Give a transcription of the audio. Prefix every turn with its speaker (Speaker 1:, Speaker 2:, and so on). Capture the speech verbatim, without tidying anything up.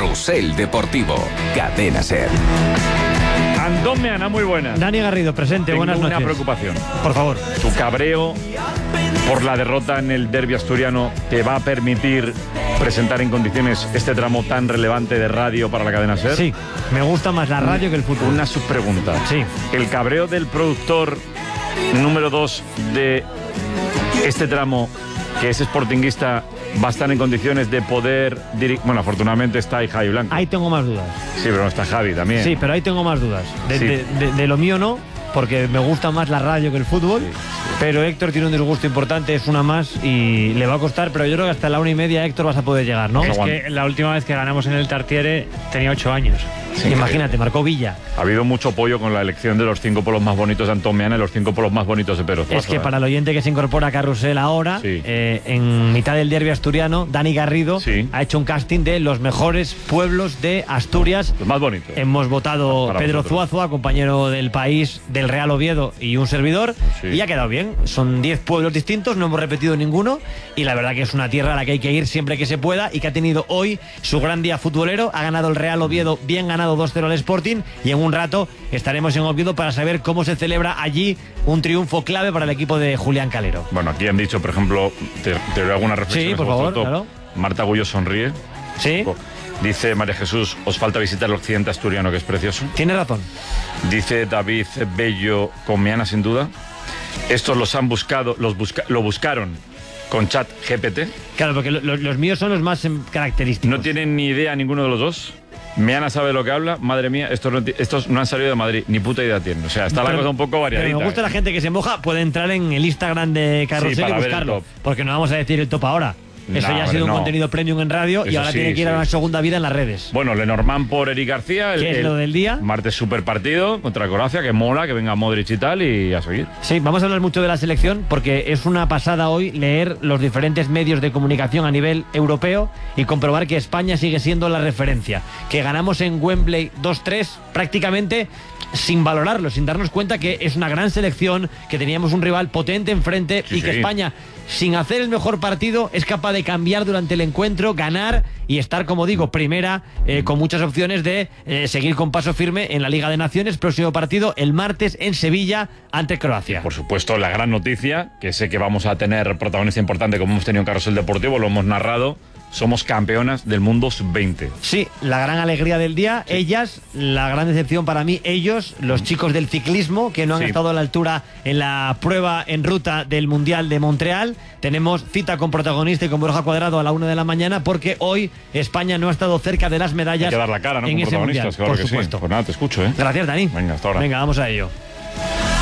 Speaker 1: Carrusel Deportivo, Cadena SER.
Speaker 2: Antón Meana, muy buenas.
Speaker 3: Dani Garrido, presente,
Speaker 2: Tengo
Speaker 3: buenas noches.
Speaker 2: una preocupación.
Speaker 3: Por favor.
Speaker 2: Tu cabreo por la derrota en el derbi asturiano te va a permitir presentar en condiciones este tramo tan relevante de radio para la cadena SER.
Speaker 3: Sí, me gusta más la radio que el fútbol.
Speaker 2: Una subpregunta.
Speaker 3: Sí.
Speaker 2: El cabreo del productor número dos de este tramo, que es sportinguista, va a estar en condiciones de poder dirigir. Bueno, afortunadamente está ahí Javi Blanco.
Speaker 3: Ahí tengo más dudas.
Speaker 2: Sí, pero no está Javi también.
Speaker 3: Sí, pero ahí tengo más dudas. De,
Speaker 2: Sí.
Speaker 3: de, de, de lo mío no, porque me gusta más la radio que el fútbol.
Speaker 2: Sí, sí.
Speaker 3: Pero Héctor tiene un disgusto importante, es una más y le va a costar, pero yo creo que hasta la una y media, Héctor, vas a poder llegar, ¿no?
Speaker 4: Es que la última vez que ganamos en el Tartiere tenía ocho años.
Speaker 2: Sí,
Speaker 3: imagínate, marcó Villa.
Speaker 2: Ha habido mucho apoyo con la elección de los cinco polos más bonitos de Antón Meana y los cinco polos más bonitos de Pedro Zuazo.
Speaker 3: Es que para el oyente que se incorpora a Carrusel ahora,
Speaker 2: Sí.
Speaker 3: eh, en mitad del derbi asturiano, Dani Garrido
Speaker 2: Sí.
Speaker 3: ha hecho un casting de los mejores pueblos de Asturias.
Speaker 2: Los más bonitos.
Speaker 3: Hemos votado
Speaker 2: Para
Speaker 3: Pedro
Speaker 2: vosotros.
Speaker 3: Zuazo, compañero del País, del Real Oviedo y un servidor,
Speaker 2: Sí.
Speaker 3: y ha quedado bien. Son diez pueblos distintos, no hemos repetido ninguno, y la verdad que es una tierra a la que hay que ir siempre que se pueda y que ha tenido hoy su gran día futbolero. Ha ganado el Real Oviedo, bien ganado dos cero al Sporting, y en un rato estaremos en Oviedo para saber cómo se celebra allí un triunfo clave para el equipo de Julián Calero.
Speaker 2: Bueno, aquí han dicho, por ejemplo, te, te doy alguna reflexión.
Speaker 3: Sí, por favor, claro.
Speaker 2: Marta Gullo sonríe.
Speaker 3: Sí,
Speaker 2: Dice María Jesús, os falta visitar el occidente asturiano, que es precioso.
Speaker 3: tiene razón.
Speaker 2: Dice David Bello, con Meana sin duda. Estos los han buscado, los busca, lo buscaron con chat G P T.
Speaker 3: Claro, porque lo- lo- los míos son los más em, característicos.
Speaker 2: No tienen ni idea ninguno de los dos. Meana sabe de lo que habla. Madre mía, estos no, ti- estos no han salido de Madrid. Ni puta idea tienen. O sea, está la
Speaker 3: Pero-
Speaker 2: cosa un poco
Speaker 3: pero
Speaker 2: variadita.
Speaker 3: me gusta la gente que se moja, puede entrar en el Instagram de Carrusel
Speaker 2: Sí, para
Speaker 3: y
Speaker 2: ver el
Speaker 3: buscarlo.
Speaker 2: top.
Speaker 3: Porque no vamos a decir el top ahora. Eso
Speaker 2: No,
Speaker 3: ya ha
Speaker 2: hombre,
Speaker 3: sido un
Speaker 2: no.
Speaker 3: contenido premium en radio y
Speaker 2: Eso
Speaker 3: ahora
Speaker 2: sí,
Speaker 3: tiene que ir a
Speaker 2: sí.
Speaker 3: una segunda vida en las redes.
Speaker 2: Bueno, Lenormand por Eric García. El,
Speaker 3: ¿Qué es
Speaker 2: el
Speaker 3: lo del día?
Speaker 2: Martes super partido contra Croacia, que mola, que venga Modric y tal, y a seguir.
Speaker 3: Sí, vamos a hablar mucho de la selección porque es una pasada hoy leer los diferentes medios de comunicación a nivel europeo y comprobar que España sigue siendo la referencia. Que ganamos en Wembley dos tres prácticamente sin valorarlo, sin darnos cuenta que es una gran selección, que teníamos un rival potente enfrente
Speaker 2: Sí,
Speaker 3: y que
Speaker 2: sí.
Speaker 3: España, sin hacer el mejor partido, es capaz de cambiar durante el encuentro, ganar y estar, como digo, primera, eh, con muchas opciones de eh, seguir con paso firme en la Liga de Naciones. Próximo partido el martes en Sevilla ante Croacia.
Speaker 2: Por supuesto, la gran noticia, que sé que vamos a tener protagonista importante como hemos tenido en Carrusel Deportivo, lo hemos narrado, somos campeonas del mundo sub veinte.
Speaker 3: Sí, la gran alegría del día, ellas, la gran decepción para mí, ellos, los chicos del ciclismo, que no han
Speaker 2: Sí.
Speaker 3: estado a la altura en la prueba en ruta del Mundial de Montreal. Tenemos cita con protagonista y con Borja Cuadrado a la una de la mañana, porque hoy España no ha estado cerca de las medallas
Speaker 2: Hay que dar la cara, ¿no?
Speaker 3: en
Speaker 2: Como
Speaker 3: ese Mundial,
Speaker 2: protagonistas, claro
Speaker 3: por
Speaker 2: que
Speaker 3: supuesto.
Speaker 2: sí. Pues nada, te escucho, ¿eh?
Speaker 3: Gracias, Dani.
Speaker 2: Venga, hasta ahora.
Speaker 3: Venga, vamos a ello.